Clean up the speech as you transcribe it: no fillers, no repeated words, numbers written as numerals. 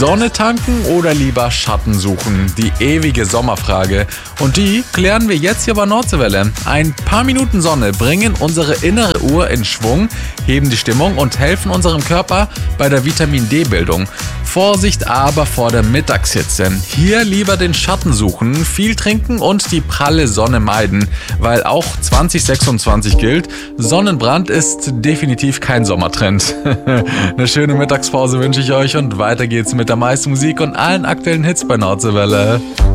Sonne tanken oder lieber Schatten suchen? Die ewige Sommerfrage. Und die klären wir jetzt hier bei Nordseewelle. Ein paar Minuten Sonne bringen unsere innere Uhr in Schwung, heben die Stimmung und helfen unserem Körper bei der Vitamin-D-Bildung. Vorsicht aber vor der Mittagshitze. Hier lieber den Schatten suchen, viel trinken und die pralle Sonne meiden, weil auch 2026 gilt, Sonnenbrand ist definitiv kein Sommertrend. Eine schöne Mittagspause wünsche ich euch und weiter geht's mit der meisten Musik und allen aktuellen Hits bei Nordseewelle.